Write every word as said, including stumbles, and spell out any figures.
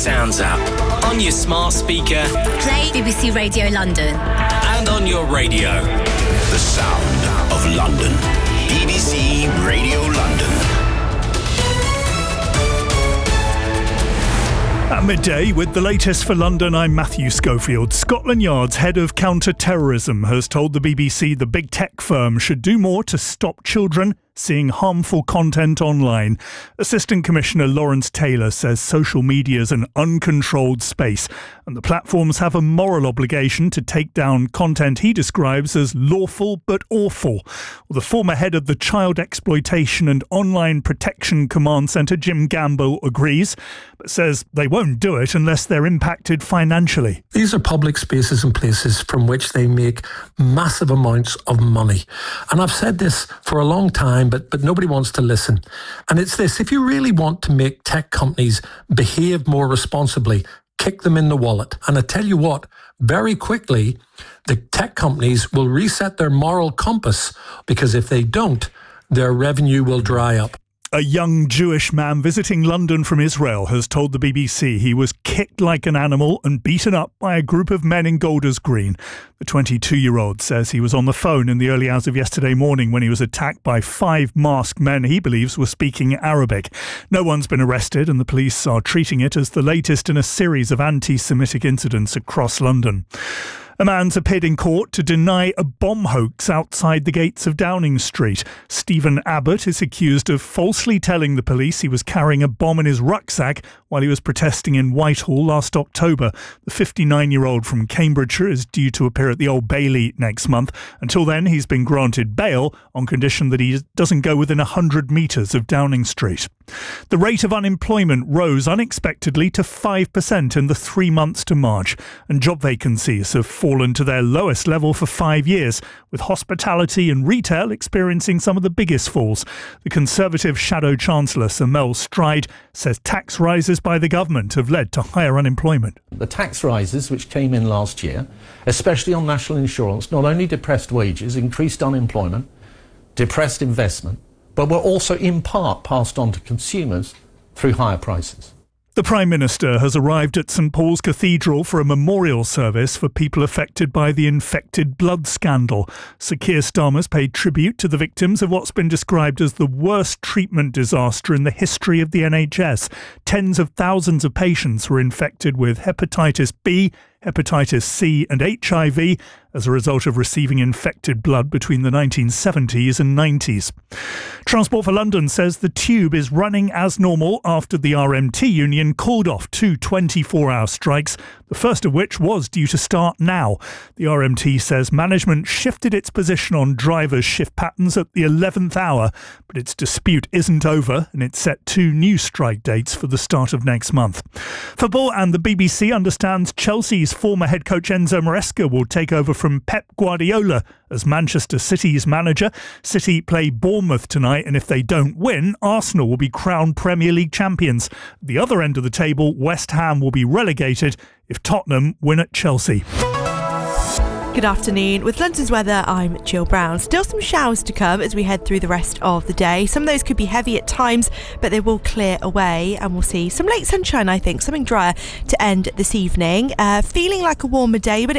Sounds app, on your smart speaker, play B B C Radio London, and on your radio. The sound of London. B B C Radio London. At midday, with the latest for London, I'm Matthew Schofield. Scotland Yard's head of counter-terrorism has told the B B C the big tech firm should do more to stop children seeing harmful content online. Assistant Commissioner Lawrence Taylor says social media is an uncontrolled space and the platforms have a moral obligation to take down content he describes as lawful but awful. Well, the former head of the Child Exploitation and Online Protection Command Centre, Jim Gamble, agrees, but says they won't do it unless they're impacted financially. These are public spaces and places from which they make massive amounts of money. And I've said this for a long time, But, but nobody wants to listen. And it's this: if you really want to make tech companies behave more responsibly, kick them in the wallet. And I tell you what, very quickly, the tech companies will reset their moral compass, because if they don't, their revenue will dry up. A young Jewish man visiting London from Israel has told the B B C he was kicked like an animal and beaten up by a group of men in Golders Green. The twenty-two-year-old says he was on the phone in the early hours of yesterday morning when he was attacked by five masked men he believes were speaking Arabic. No one's been arrested and the police are treating it as the latest in a series of anti-Semitic incidents across London. A man's appeared in court to deny a bomb hoax outside the gates of Downing Street. Stephen Abbott is accused of falsely telling the police he was carrying a bomb in his rucksack while he was protesting in Whitehall last October. The fifty-nine-year-old from Cambridgeshire is due to appear at the Old Bailey next month. Until then, he's been granted bail on condition that he doesn't go within one hundred metres of Downing Street. The rate of unemployment rose unexpectedly to five percent in the three months to March, and job vacancies have fallen to their lowest level for five years, with hospitality and retail experiencing some of the biggest falls. The Conservative Shadow Chancellor, Sir Mel Stride, says tax rises by the government have led to higher unemployment. The tax rises which came in last year, especially on national insurance, not only depressed wages, increased unemployment, depressed investment, but were also in part passed on to consumers through higher prices. The Prime Minister has arrived at St Paul's Cathedral for a memorial service for people affected by the infected blood scandal. Sir Keir Starmer's paid tribute to the victims of what's been described as the worst treatment disaster in the history of the N H S. Tens of thousands of patients were infected with hepatitis B, hepatitis C and H I V as a result of receiving infected blood between the nineteen seventies and nineties. Transport for London says the Tube is running as normal after the R M T union called off two twenty-four hour strikes, the first of which was due to start now. The R M T says management shifted its position on drivers' shift patterns at the eleventh hour, but its dispute isn't over and it set two new strike dates for the start of next month. Football, and the B B C understands Chelsea's former head coach Enzo Maresca will take over from Pep Guardiola as Manchester City's manager. City play Bournemouth tonight, and if they don't win, Arsenal will be crowned Premier League champions. At the other end of the table, West Ham will be relegated if Tottenham win at Chelsea. Good afternoon. With London's weather, I'm Jill Brown. Still some showers to come as we head through the rest of the day. Some of those could be heavy at times, but they will clear away and we'll see some late sunshine, I think, something drier to end this evening. Uh, feeling like a warmer day, but